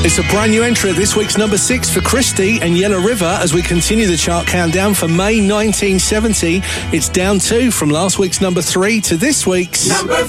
It's a brand new entry at this week's number 6 for Christy and Yellow River as we continue the chart countdown for May 1970. It's down 2 from last week's number 3 to this week's number 5.